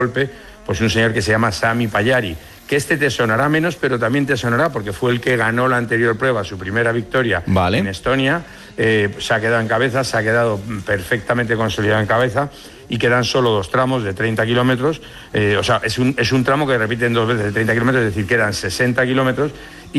golpe, pues un señor que se llama Sami Pajari, que te sonará menos, pero también te sonará porque fue el que ganó la anterior prueba, su primera victoria en Estonia. Se ha quedado en cabeza, se ha quedado perfectamente consolidado en cabeza, y quedan solo 2 tramos de 30 kilómetros. O sea, es un tramo que repiten 2 veces de 30 kilómetros, es decir, quedan 60 kilómetros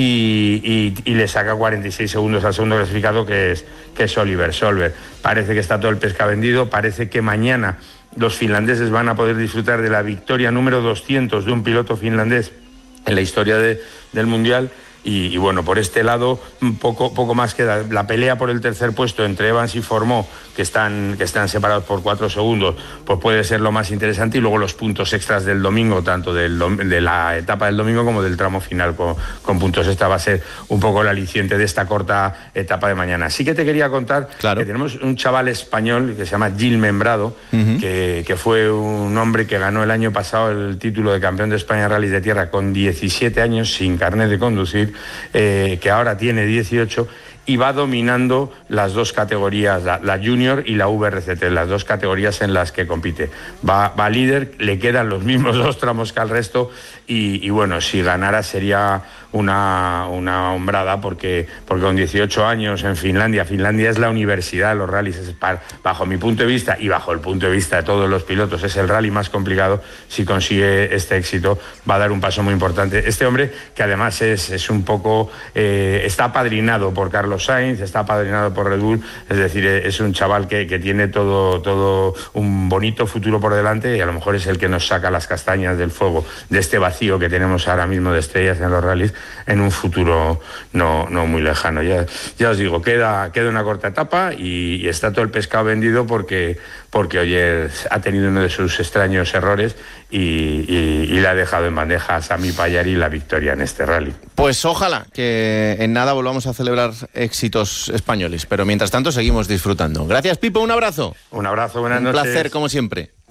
y le saca 46 segundos al segundo clasificado, que es Oliver Solberg. Parece que está todo el pescado vendido, parece que mañana los finlandeses van a poder disfrutar de la victoria número 200 de un piloto finlandés en la historia del Mundial. Y bueno, por este lado poco más queda. La pelea por el tercer puesto entre Evans y Fourmaux, que están separados por 4 segundos, pues puede ser lo más interesante, y luego los puntos extras del domingo, tanto de la etapa del domingo como del tramo final con puntos extra, va a ser un poco el aliciente de esta corta etapa de mañana. Sí que te quería contar que tenemos un chaval español que se llama Gil Membrado, que fue un hombre que ganó el año pasado el título de campeón de España Rallys de Tierra con 17 años, sin carnet de conducir, que ahora tiene 18, y va dominando las 2 categorías, la Junior y la VRCT, las 2 categorías en las que compite. Va líder, le quedan los mismos 2 tramos que al resto, y bueno, si ganara sería una hombrada, porque con 18 años en Finlandia es la universidad de los rallies, bajo mi punto de vista y bajo el punto de vista de todos los pilotos, es el rally más complicado. Si consigue este éxito, va a dar un paso muy importante. Este hombre, que además es un poco, está apadrinado por Carlos Sainz, está apadrinado por Red Bull, es decir, es un chaval que tiene todo un bonito futuro por delante, y a lo mejor es el que nos saca las castañas del fuego de este vacío que tenemos ahora mismo de estrellas en los rallies en un futuro no muy lejano. Ya os digo, queda una corta etapa y está todo el pescado vendido porque Oyer ha tenido uno de sus extraños errores y le ha dejado en bandeja a Sami Pajari la victoria en este rally. Pues ojalá que en nada volvamos a celebrar éxitos españoles, pero mientras tanto seguimos disfrutando. Gracias, Pipo, un abrazo. Un abrazo, buenas noches. Un placer, como siempre.